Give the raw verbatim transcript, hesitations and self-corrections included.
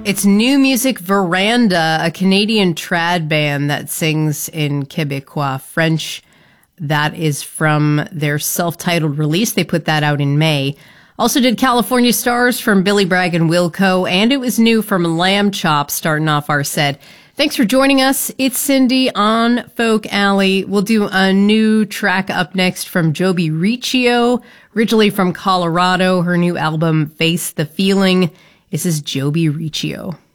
It's New Music Veranda, a Canadian trad band that sings in Quebecois French. That is from their self-titled release. They put that out in May. Also did California Stars from Billy Bragg and Wilco, and it was new from Lamb Chop starting off our set. Thanks for joining us. It's Cindy on Folk Alley. We'll do a new track up next from Joby Riccio, originally from Colorado, her new album, Face the Feeling. This is Joby Riccio.